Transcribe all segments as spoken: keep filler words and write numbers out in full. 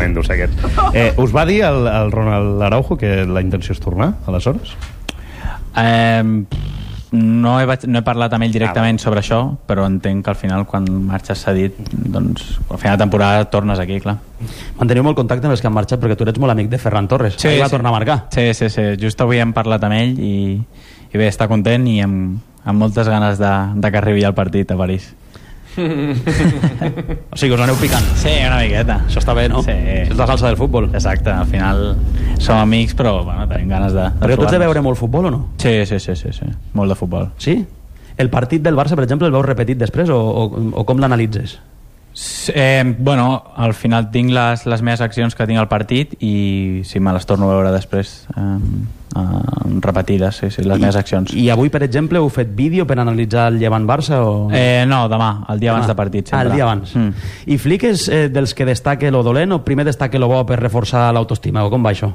tremendos aquests. Eh, us va dir el, el Ronald Araujo que la intenció és tornar, aleshores? Eh, no, he, no he parlat amb ell directament sobre això, però entenc que al final quan marxes cedit, doncs al final de temporada tornes aquí, clar. Manteniu molt contacte amb els que han marxat, perquè tu ets molt amic de Ferran Torres. Sí, ahir va sí. tornar a marcar. Sí, sí, sí, just avui hem parlat amb ell i, i bé, està content i amb, amb moltes ganes de, de que arribi al partit a París. O sigui, us aneu picant. Sí, una miqueta. Això està bé, no? Sí. Això és la salsa del futbol. Exacte, al final som amics, però bueno, tenim ganes de, de Perquè tu ets de trobar-nos. veure molt futbol o no? Sí, sí, sí, sí, sí, molt de futbol. Sí? El partit del Barça, per exemple, el veus repetit després o, o, o com l'analitzes? Eh, bueno, al final tinc les, les meves accions que tinc al partit i si me les torno a veure després eh, eh, repetides, sí, sí, les I, meves accions. I avui, per exemple, heu fet vídeo per analitzar el Llevant-Barça? O... Eh, no, demà, el dia demà. abans de partit sempre. Ah, el dia abans. Mm. I Flick és eh, dels que destaca lo dolent o primer destaca lo bo per reforçar l'autoestima, o com va això?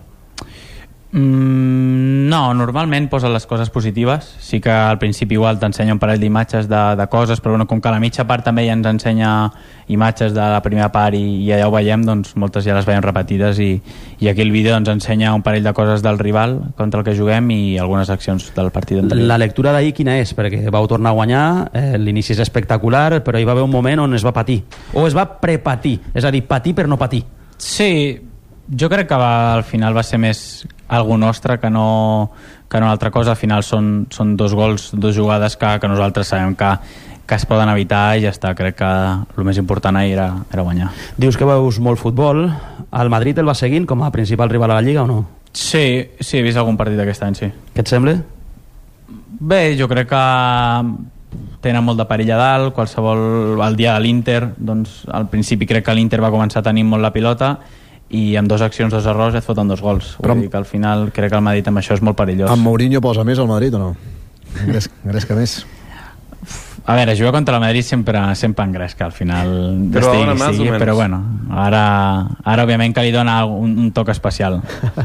Mm, no, normalment posa les coses positives. Sí que al principi igual t'ensenya un parell d'imatges de, de coses, però bueno, com que a la mitja part també ja ens ensenya imatges de la primera part i, i allà ho veiem, doncs moltes ja les veiem repetides i, i aquí el vídeo ens ensenya un parell de coses del rival contra el que juguem i algunes accions del partit anterior. La lectura d'ahir quina és? Perquè vau tornar a guanyar, eh, l'inici és espectacular, però hi va haver un moment on es va patir, o es va prepatir, és a dir, patir per no patir. Sí, jo crec que va, al final va ser més algo nostre que no, que no altra cosa. Al final són, són dos gols, dos jugades que, que nosaltres sabem que, que es poden evitar i ja està. Crec que el més important ahir era, era guanyar. Dius que veus molt futbol. El Madrid el va seguint com a principal rival a la Lliga o no? Sí, sí, he vist algun partit aquest any, sí. Què et sembla? Bé, jo crec que tenen molt de perill a dalt. Qualsevol, el dia de l'Inter, doncs al principi crec que l'Inter va començar a tenir molt la pilota i amb dues accions, dos errors et foten dos gols. Vull dir que al final crec que el Madrid amb això és molt perillós. Amb Mourinho posa més al Madrid o no? Engresca més? A veure, jugar contra el Madrid sempre, sempre engresca al final. Però estigui, ara més estigui, o menys. però bueno, ara, ara òbviament que li dona un, un toc especial.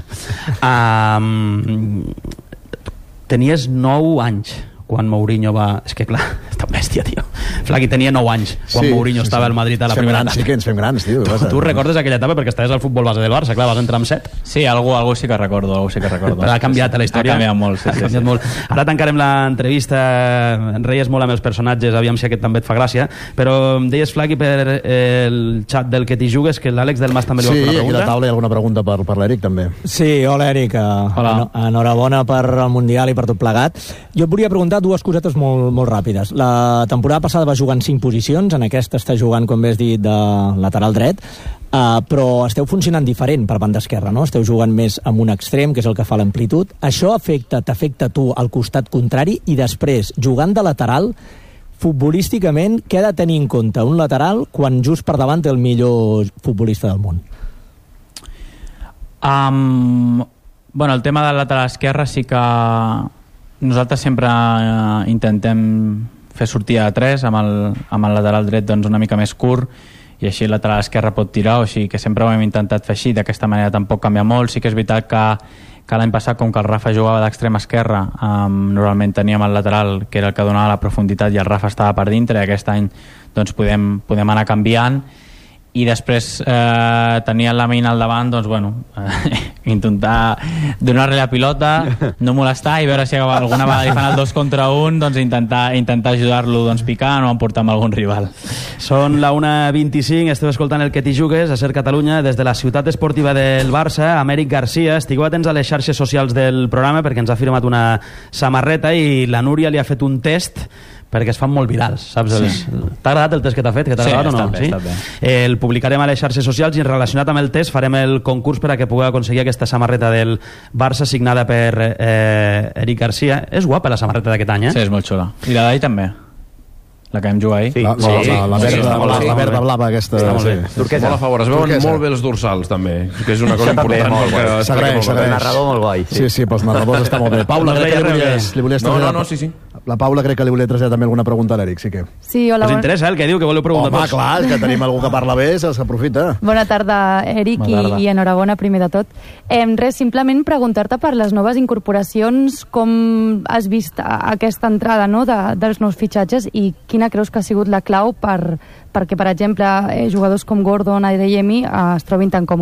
um, tenies nou anys quan Mourinho va... És que clar, és tan bèstia, tio. Flaqui tenia nou anys quan Sí, Mourinho sí, estava sí. al Madrid a la Ens fem primera grans, etapa. sí que ens fem grans, tio. Tu, tu recordes aquella etapa perquè estaves al futbol base del Barça, clar, vas entrar amb set. Sí, algú, algú sí que recordo, algú sí que recordo. Però ha canviat la història. Ha canviat molt, sí, ha sí, canviat sí. molt. Ara tancarem l'entrevista. Reies molt amb els personatges, aviam si aquest també et fa gràcia, però em deies, Flaqui, per eh, el xat del que t'hi jugues, que l'Àlex del Mas també li va Sí, fer una aquí a pregunta. la taula hi ha alguna pregunta per, per l'Eric, també. Sí, hola Eric, Hola. uh, enhorabona per el Mundial i per tot plegat. Jo et volia preguntar dues cosetes molt, molt ràpides. La temporada passada va jugar en cinc posicions, en aquesta està jugant, com bé has dit, de lateral dret, uh, però esteu funcionant diferent per banda esquerra, no? Esteu jugant més amb un extrem, que és el que fa l'amplitud. Això afecta, t'afecta tu al costat contrari i després, jugant de lateral, futbolísticament, què ha de tenir en compte un lateral quan just per davant té el millor futbolista del món? Um, bueno, el tema del lateral esquerre sí que nosaltres sempre uh, intentem fer sortida de tres amb el, amb el lateral dret doncs una mica més curt i així el lateral esquerre pot tirar, o sigui que sempre ho hem intentat fer així, d'aquesta manera tampoc canvia molt. Sí que és veritat que, que l'any passat, com que el Rafa jugava d'extrem esquerre, um, normalment teníem el lateral que era el que donava la profunditat i el Rafa estava per dintre, i aquest any doncs podem, podem anar canviant. I després eh, tenir la Lamine al davant, doncs bueno, eh, intentar donar-li la pilota, no molestar i veure si alguna vegada li fan el dos contra un, doncs intentar, intentar ajudar-lo doncs, picant o emportar amb algun rival. Són la una vint-i-cinc, esteu escoltant el que t'hi jugues a Ser Catalunya des de la ciutat esportiva del Barça. Amèric Garcia, estigueu atents a les xarxes socials del programa perquè ens ha firmat una samarreta i la Núria li ha fet un test perquè es fan molt virals, saps? Sí. T'ha agradat el test que t'ha fet? Que t'ha sí, agradat o no? Bé, sí, bé. Eh, el publicarem a les xarxes socials i relacionat amb el test farem el concurs per a que pugueu aconseguir aquesta samarreta del Barça signada per eh, Eric Garcia. És guapa la samarreta d'aquest any, eh? Sí, és molt xula. I la d'ahir també. La que vam jugar ahir. Sí, la, la, la, la, sí, verda, sí, la, sí, la verda blava aquesta. Està molt bé. Sí. Turquesa. Molt a favor, es veuen Turquesa. molt bé els dorsals també, que és una cosa Això també, important molt perquè guai. es S'agraeix, tracta molt bé. s'agraeix. El narrador molt guai. Sí, sí, pels narradors està molt bé. Paula, No crec que li deia volies, res. li volies No, traslladar... no, no, sí, sí. La Paula crec que li volia traslladar també alguna pregunta a l'Eric, sí que... Sí, hola, Us bona, interessa el que diu, que voleu preguntar Home, tots? clar, és que tenim algú que parla bé, se'ls aprofita. bona tarda, Eric, Bona tarda. i, i enhorabona, primer de tot. Eh, res, simplement preguntar-te per les noves incorporacions, com has vist a- aquesta entrada, no?, de, dels nous fitxatges i quina creus que ha sigut la clau per, perquè, per exemple, eh, jugadors com Gordon, Adeyemi eh, es trobin tan còmodes